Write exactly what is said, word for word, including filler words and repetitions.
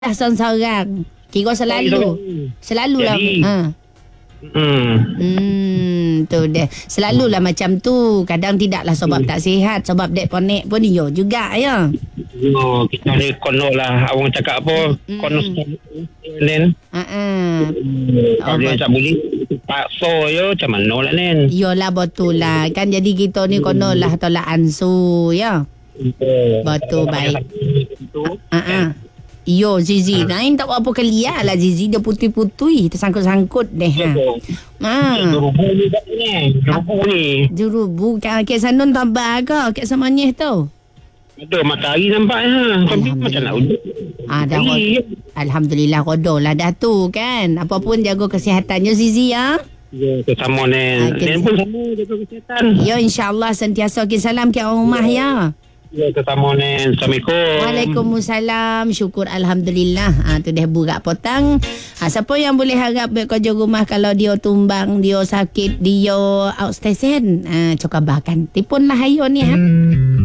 dah seorang-seorang. Kira selalu. Selalulah. Ha. Hmm. Hmm, tu dia. Selalulah macam tu. Kadang tidaklah sebab tak sihat, sebab dek ponek pun yo juga ya. Oh, kita ni kono lah. Awang cakap apa? Mm. Kono Nen. Ha ah. Kalau dia tak boleh paksa yo macam mana lah Nen. Yolah betul lah. Kan jadi kita ni kono lah tolak ansu ya. Betul baik. Ha ah. Yo Zizi, lain tak apa kelia lah Zizi, dia putih-putih tersangkut-sangkut deh. Ha. Ha. Jurubu ni tak ni. Jurubu ni. Jurubu kan ke sanun tambah ke ke samanya tu. Ada matahari nampak ha. Tapi macam nak wujud. Ah dah. Alhamdulillah kodoh lah dah tu kan. Apapun jaga kesihatannya Zizi ya. Ya, sama Nen. Nen pun sama jaga kesihatan. Ya insya-Allah sentiasa ke salam ke orang rumah ya. Ya, ketemu Nen. Assalamualaikum. Waalaikumsalam. Syukur Alhamdulillah. Ha, tu dah burak potang. Ha, siapa yang boleh harap baik kerja rumah kalau dia tumbang, dia sakit, dia outstation. Ha, cakap bahkan. Tipun lah ayo ni. Ha.